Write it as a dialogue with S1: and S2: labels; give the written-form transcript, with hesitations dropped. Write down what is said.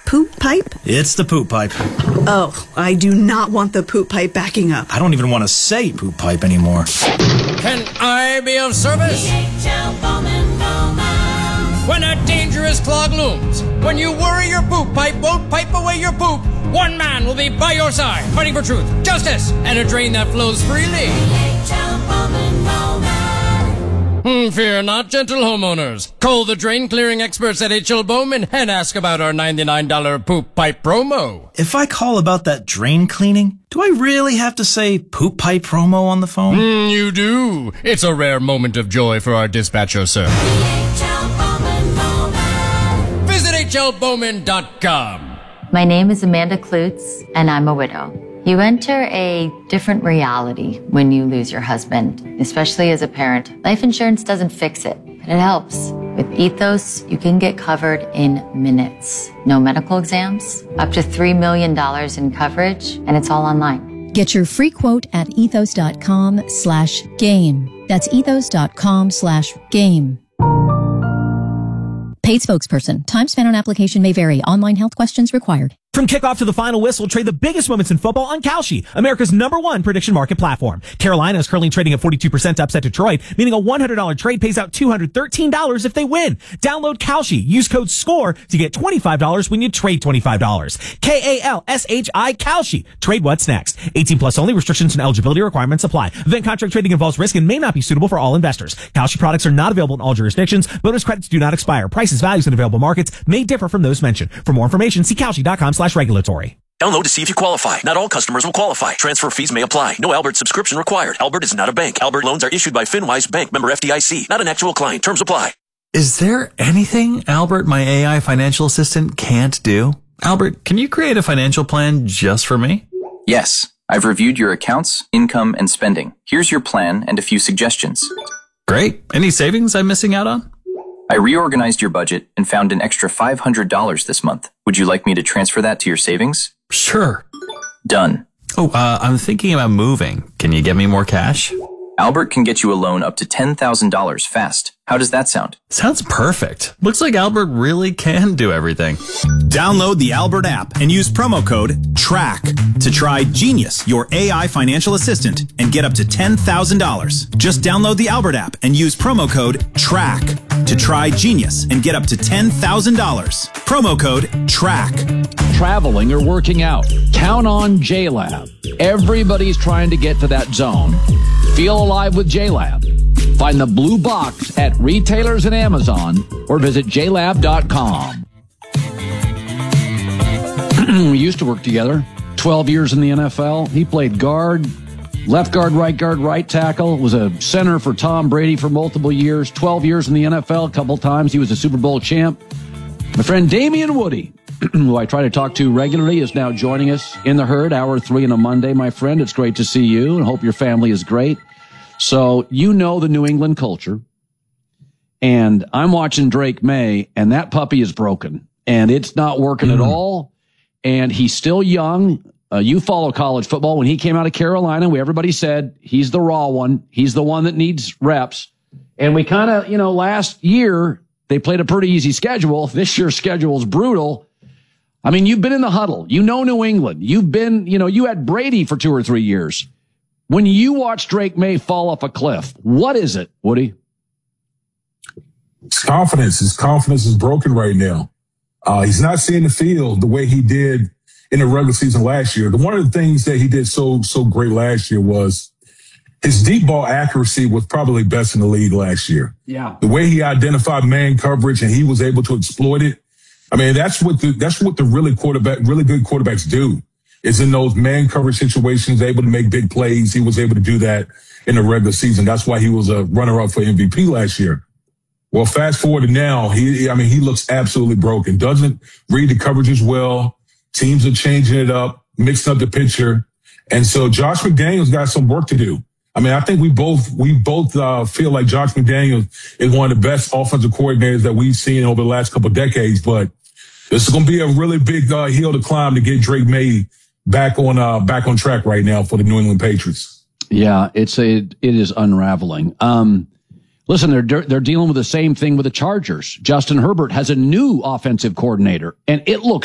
S1: poop pipe?
S2: It's the poop pipe.
S1: Oh, I do not want the poop pipe backing up.
S2: I don't even want to say poop pipe anymore.
S3: Can I be of service? When a dangerous clog looms, when you worry your poop pipe won't pipe away your poop, one man will be by your side, fighting for truth, justice, and a drain that flows freely. Fear not, gentle homeowners. Call the drain clearing experts at H.L. Bowman and ask about our $99 poop pipe promo.
S2: If I call about that drain cleaning, do I really have to say poop pipe promo on the phone?
S3: You do. It's a rare moment of joy for our dispatcher, sir. Visit hlbowman.com.
S4: My name is Amanda Klutz, and I'm a widow. You enter a different reality when you lose your husband, especially as a parent. Life insurance doesn't fix it, but it helps. With Ethos, you can get covered in minutes. No medical exams, up to $3 million in coverage, and it's all online.
S5: Get your free quote at ethos.com/game. That's ethos.com/game. Paid spokesperson. Time spent on application may vary. Online health questions required.
S6: From kickoff to the final whistle, trade the biggest moments in football on Kalshi, America's #1 prediction market platform. Carolina is currently trading at 42% to upset Detroit, meaning a $100 trade pays out $213 if they win. Download Kalshi. Use code SCORE to get $25 when you trade $25. Kalshi. Kalshi. Trade what's next. 18 plus only. Restrictions and eligibility requirements apply. Event contract trading involves risk and may not be suitable for all investors. Kalshi products are not available in all jurisdictions. Bonus credits do not expire. Prices, values, and available markets may differ from those mentioned. For more information, see Kalshi.com/regulatory.
S7: Download to see if you qualify. Not all customers will qualify. Transfer fees may apply. No Albert subscription required. Albert is not a bank. Albert loans are issued by FinWise Bank, member FDIC. Not an actual client. Terms apply.
S8: Is there anything Albert, my AI financial assistant, can't do? Albert, can you create a financial plan just for me?
S9: Yes. I've reviewed your accounts, income, and spending. Here's your plan and a few suggestions.
S8: Great. Any savings I'm missing out on?
S9: I reorganized your budget and found an extra $500 this month. Would you like me to transfer that to your savings?
S8: Sure.
S9: Done.
S8: Oh, I'm thinking about moving. Can you get me more cash?
S9: Albert can get you a loan up to $10,000 fast. How does that sound?
S8: Sounds perfect. Looks like Albert really can do everything.
S10: Download the Albert app and use promo code TRACK to try Genius, your AI financial assistant, and get up to $10,000. Just download the Albert app and use promo code TRACK to try Genius and get up to $10,000. Promo code TRACK.
S11: Traveling or working out, count on JLab. Everybody's trying to get to that zone. Feel alive with JLab. Find the blue box at retailers and Amazon or visit jlab.com. We used to work together. 12 years in the NFL. He played guard, left guard, right tackle, was a center for Tom Brady for multiple years. 12 years in the NFL, a couple times. He was a Super Bowl champ. My friend Damian Woody, who I try to talk to regularly, is now joining us in the herd, hour 3 on a Monday, my friend. It's great to see you and hope your family is great. So you know the New England culture, and I'm watching Drake May, and that puppy is broken, and it's not working at all, and he's still young. You follow college football. When he came out of Carolina, everybody said he's the raw one. He's the one that needs reps. And we kind of, last year, they played a pretty easy schedule. This year's schedule is brutal. I mean, you've been in the huddle. You know New England. You've been, you had Brady for 2 or 3 years. When you watch Drake May fall off a cliff, what is it, Woody?
S12: It's confidence. His confidence is broken right now. He's not seeing the field the way he did in the regular season last year. One of the things that he did so great last year was his deep ball accuracy was probably best in the league last year.
S11: Yeah.
S12: The way he identified man coverage and he was able to exploit it. I mean, that's what the really good quarterbacks do. Is in those man coverage situations, able to make big plays. He was able to do that in the regular season. That's why he was a runner-up for MVP last year. Well, fast forward to now, he looks absolutely broken. Doesn't read the coverages well. Teams are changing it up, mixing up the picture. And so Josh McDaniels got some work to do. I mean, I think we both feel like Josh McDaniels is one of the best offensive coordinators that we've seen over the last couple of decades. But this is going to be a really big hill to climb to get Drake May back on track right now for the New England Patriots.
S11: Yeah, it is unraveling. Listen, they're dealing with the same thing with the Chargers. Justin Herbert has a new offensive coordinator, and it looks